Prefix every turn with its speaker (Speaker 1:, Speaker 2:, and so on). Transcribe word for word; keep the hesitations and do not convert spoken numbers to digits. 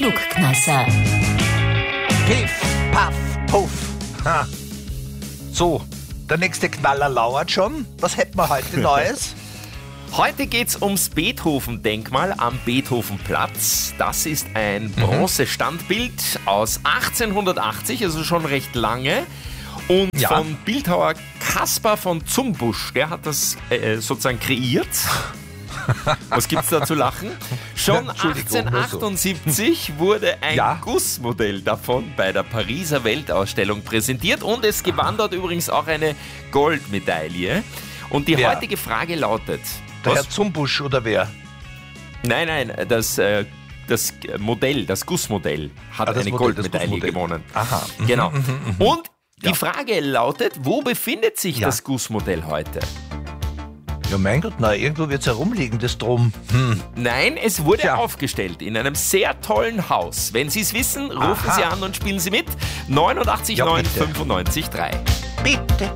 Speaker 1: Klugkneisser.
Speaker 2: Piff, paff, puff. Ha. So, der nächste Knaller lauert schon. Was hätten wir heute Neues?
Speaker 3: Heute geht's ums Beethoven-Denkmal am Beethovenplatz. Das ist ein Bronzestandbild aus achtzehnhundertachtzig, also schon recht lange. Und
Speaker 2: Ja.
Speaker 3: von Bildhauer Caspar von Zumbusch, der hat das äh, sozusagen kreiert. Was gibt's da zu lachen? Schon
Speaker 2: Entschuldigung, nur so.
Speaker 3: achtzehnhundertachtundsiebzig wurde ein
Speaker 2: Ja.
Speaker 3: Gussmodell davon bei der Pariser Weltausstellung präsentiert und es gewann dort übrigens auch eine Goldmedaille. Und die
Speaker 2: Wer?
Speaker 3: heutige Frage lautet...
Speaker 2: Der
Speaker 3: was-
Speaker 2: Herr Zumbusch oder wer?
Speaker 3: Nein, nein, das, äh, das Modell, das Gussmodell hat
Speaker 2: Ah, das
Speaker 3: eine
Speaker 2: Modell, das
Speaker 3: Goldmedaille
Speaker 2: Gussmodell.
Speaker 3: gewonnen.
Speaker 2: Aha. Mhm,
Speaker 3: Genau. Und die
Speaker 2: Ja.
Speaker 3: Frage lautet, wo befindet sich
Speaker 2: Ja.
Speaker 3: das Gussmodell heute?
Speaker 2: Ja, mein Gott, na, irgendwo wird es herumliegen, das drum. Hm.
Speaker 3: Nein, es wurde
Speaker 2: Tja.
Speaker 3: aufgestellt in einem sehr tollen Haus. Wenn Sie es wissen, rufen
Speaker 2: Aha.
Speaker 3: Sie an und spielen Sie mit. neunundachtzig
Speaker 2: Ja,
Speaker 3: neun
Speaker 2: bitte.
Speaker 3: fünfundneunzig drei.
Speaker 2: Bitte.